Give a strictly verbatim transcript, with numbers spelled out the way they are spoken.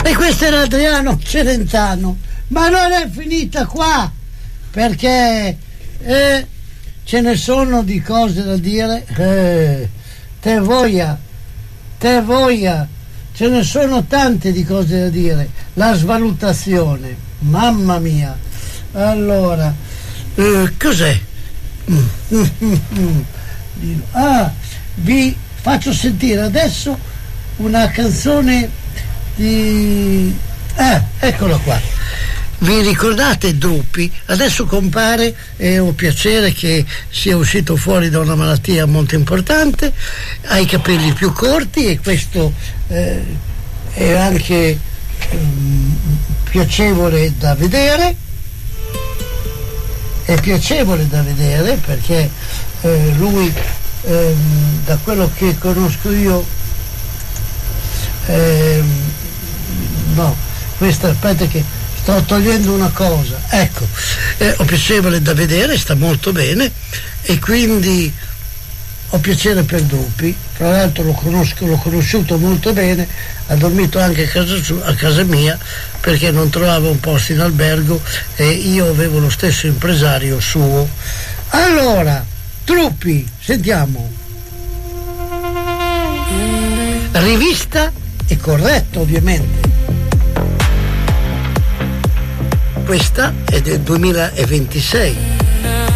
E questo era Adriano Celentano, ma non è finita qua, perché eh, ce ne sono di cose da dire, eh, te voglia, te voglia, ce ne sono tante di cose da dire. La svalutazione, mamma mia. Allora, eh, cos'è? Ah, vi faccio sentire adesso una canzone di... Ah, eccolo qua. Vi ricordate Drupi? Adesso compare, e ho piacere che sia uscito fuori da una malattia molto importante, ha i capelli più corti e questo eh, è anche um, piacevole da vedere, è piacevole da vedere perché eh, lui, eh, da quello che conosco io, eh, no, questa aspetta che sto togliendo una cosa, ecco, eh, ho piacevole da vedere, sta molto bene e quindi ho piacere per Drupi. Tra l'altro lo conosco, l'ho conosciuto molto bene, ha dormito anche a casa, su, a casa mia perché non trovava un posto in albergo e io avevo lo stesso impresario suo. Allora, Drupi, sentiamo. Rivista e corretto ovviamente. Questa è del duemilaventisei.